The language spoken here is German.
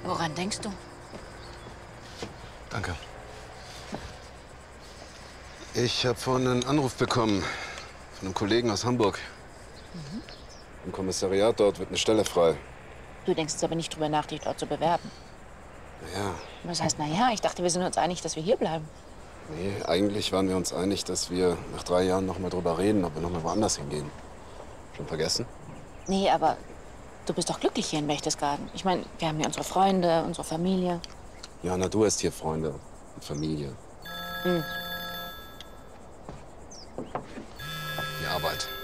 Woran denkst du? Danke. Ich habe vorhin einen Anruf bekommen von einem Kollegen aus Hamburg. Im Kommissariat dort wird eine Stelle frei. Du denkst jetzt aber nicht drüber nach, dich dort zu bewerben. Ja, Was heißt, naja, ich dachte, wir sind uns einig, dass wir hier bleiben. nee, eigentlich waren wir uns einig, dass wir nach 3 Jahren noch mal drüber reden, ob wir noch mal woanders hingehen. Schon vergessen? Nee, aber du bist doch glücklich hier in Berchtesgaden. Ich meine, wir haben hier unsere Freunde, unsere Familie. Johanna, du hast hier Freunde und Familie. Die Arbeit.